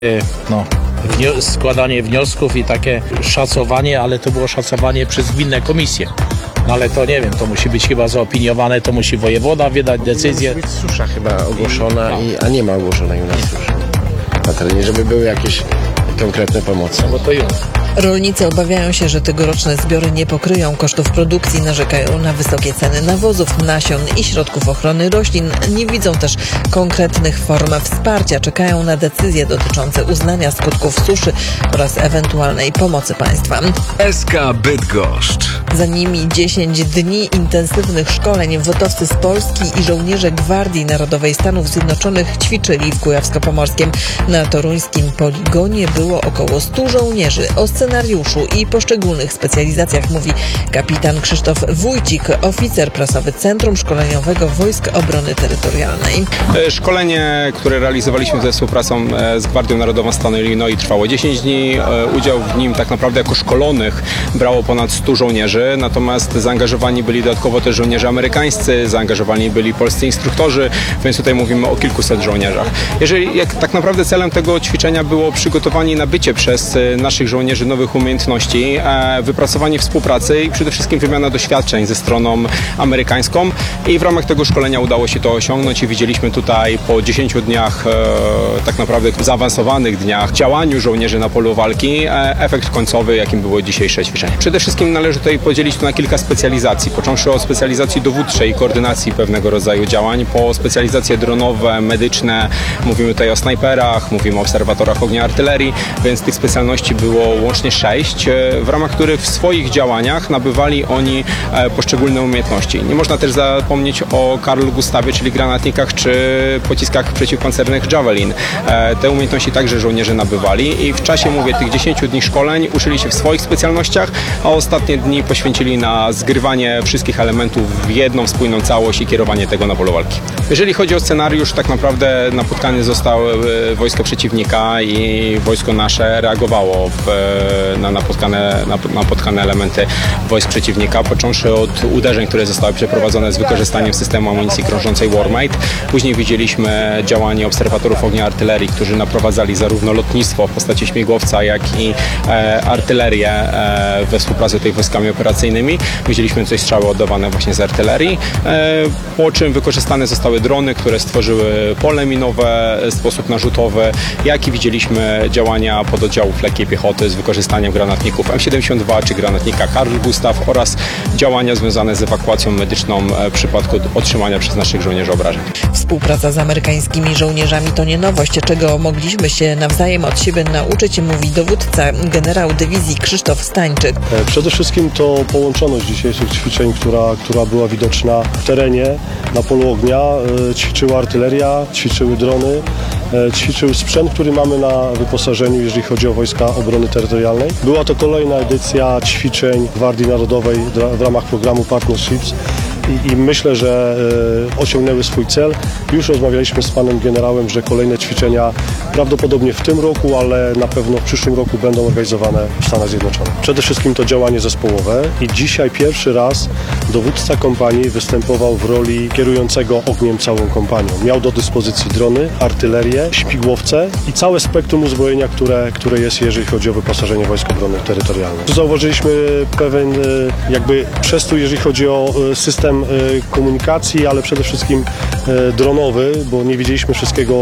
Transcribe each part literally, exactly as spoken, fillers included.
No, składanie wniosków i takie szacowanie, ale to było szacowanie przez gminne komisje. No ale to nie wiem, to musi być chyba zaopiniowane, to musi wojewoda wydać decyzję. Musi być susza chyba ogłoszona, no. i, a nie ma ogłoszonej u nas suszy na terenie, żeby były jakieś konkretne pomocy. No bo to już. Rolnicy obawiają się, że tegoroczne zbiory nie pokryją kosztów produkcji, narzekają na wysokie ceny nawozów, nasion i środków ochrony roślin. Nie widzą też konkretnych form wsparcia. Czekają na decyzje dotyczące uznania skutków suszy oraz ewentualnej pomocy państwa. S K Bydgoszcz. Za nimi dziesięć dni intensywnych szkoleń. Wotowcy z Polski i żołnierze Gwardii Narodowej Stanów Zjednoczonych ćwiczyli w Kujawsko-Pomorskiem. Na toruńskim poligonie było około stu żołnierzy. O scenariuszu i poszczególnych specjalizacjach mówi kapitan Krzysztof Wójcik, oficer prasowy Centrum Szkoleniowego Wojsk Obrony Terytorialnej. Szkolenie, które realizowaliśmy ze współpracą z Gwardią Narodową stanu Illinois, trwało dziesięć dni. Udział w nim tak naprawdę jako szkolonych brało ponad stu żołnierzy, natomiast zaangażowani byli dodatkowo też żołnierze amerykańscy, zaangażowani byli polscy instruktorzy, więc tutaj mówimy o kilkuset żołnierzach. Jeżeli jak tak naprawdę celem tego ćwiczenia było przygotowanie i nabycie przez naszych żołnierzy nowych umiejętności, wypracowanie współpracy i przede wszystkim wymiana doświadczeń ze stroną amerykańską i w ramach tego szkolenia udało się to osiągnąć i widzieliśmy tutaj po dziesięciu dniach, tak naprawdę zaawansowanych dniach działaniu żołnierzy na polu walki, efekt końcowy, jakim było dzisiejsze ćwiczenie. Przede wszystkim należy tutaj podzielić to na kilka specjalizacji, począwszy od specjalizacji dowódczej i koordynacji pewnego rodzaju działań, po specjalizacje dronowe, medyczne, mówimy tutaj o snajperach, mówimy o obserwatorach ognia artylerii, więc tych specjalności było łącznie sześć, w ramach których w swoich działaniach nabywali oni poszczególne umiejętności. Nie można też zapomnieć o Carl Gustawie, czyli granatnikach czy pociskach przeciwpancernych Javelin. Te umiejętności także żołnierze nabywali i w czasie, mówię, tych dziesięciu dni szkoleń uczyli się w swoich specjalnościach, a ostatnie dni poświęcili na zgrywanie wszystkich elementów w jedną spójną całość i kierowanie tego na polu walki. Jeżeli chodzi o scenariusz, tak naprawdę napotkany został wojsko przeciwnika i wojsko nasze reagowało w, na, napotkane, na napotkane elementy wojsk przeciwnika, począwszy od uderzeń, które zostały przeprowadzone z wykorzystaniem systemu amunicji krążącej Warmate. Później widzieliśmy działanie obserwatorów ognia artylerii, którzy naprowadzali zarówno lotnictwo w postaci śmigłowca, jak i e, artylerię e, we współpracy z wojskami operacyjnymi. Widzieliśmy coś strzały oddawane właśnie z artylerii, e, po czym wykorzystane zostały drony, które stworzyły pole minowe w sposób narzutowy, jak i widzieliśmy działania pododdziałów lekkiej piechoty z wykorzystaniem granatników M siedemdziesiąt dwa czy granatnika Carl Gustav oraz działania związane z ewakuacją medyczną w przypadku otrzymania przez naszych żołnierzy obrażeń. Współpraca z amerykańskimi żołnierzami to nie nowość, czego mogliśmy się nawzajem od siebie nauczyć, mówi dowódca generał dywizji Krzysztof Stańczyk. Przede wszystkim to połączoność dzisiejszych ćwiczeń, która, która była widoczna w terenie, na polu ognia. Ćwiczyła artyleria, ćwiczyły drony, ćwiczył sprzęt, który mamy na wyposażeniu, jeżeli chodzi o Wojska Obrony Terytorialnej. Była to kolejna edycja ćwiczeń Gwardii Narodowej w ramach programu Partnerships i, i myślę, że e, osiągnęły swój cel. Już rozmawialiśmy z panem generałem, że kolejne ćwiczenia prawdopodobnie w tym roku, ale na pewno w przyszłym roku będą organizowane w Stanach Zjednoczonych. Przede wszystkim to działanie zespołowe i dzisiaj pierwszy raz dowódca kompanii występował w roli kierującego ogniem całą kompanią. Miał do dyspozycji drony, artylerię, śmigłowce i całe spektrum uzbrojenia, które, które jest, jeżeli chodzi o wyposażenie Wojsk Obrony Terytorialnej. Tu zauważyliśmy pewien jakby przestój, jeżeli chodzi o system komunikacji, ale przede wszystkim dronowy, bo nie widzieliśmy wszystkiego,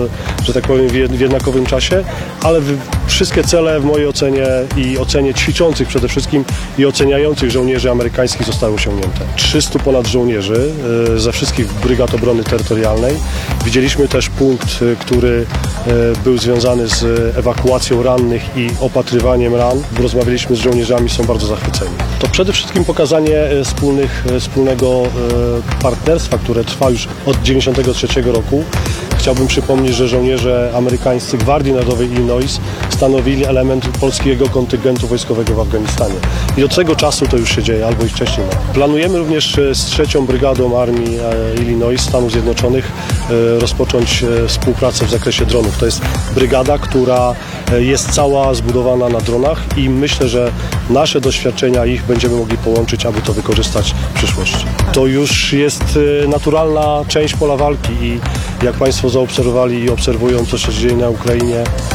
że tak powiem, w jednakowym czasie, ale wszystkie cele w mojej ocenie i ocenie ćwiczących przede wszystkim i oceniających żołnierzy amerykańskich zostały osiągnięte. trzystu ponad żołnierzy ze wszystkich brygad obrony terytorialnej. Widzieliśmy też punkt, który był związany z ewakuacją rannych i opatrywaniem ran. Rozmawialiśmy z żołnierzami, są bardzo zachwyceni. To przede wszystkim pokazanie wspólnych, wspólnego partnerstwa, które trwa już od dziewięćdziesiątego trzeciego roku. Chciałbym przypomnieć, że żołnierze amerykańscy Gwardii Narodowej Illinois stanowili element polskiego kontyngentu wojskowego w Afganistanie. I od tego czasu to już się dzieje, albo i wcześniej. Planujemy również z trzecią Brygadą Armii Illinois Stanów Zjednoczonych rozpocząć współpracę w zakresie dronów. To jest brygada, która jest cała zbudowana na dronach i myślę, że nasze doświadczenia ich będziemy mogli połączyć, aby to wykorzystać w przyszłości. To już jest naturalna część pola walki i jak Państwo zaobserwowali i obserwują, co się dzieje na Ukrainie,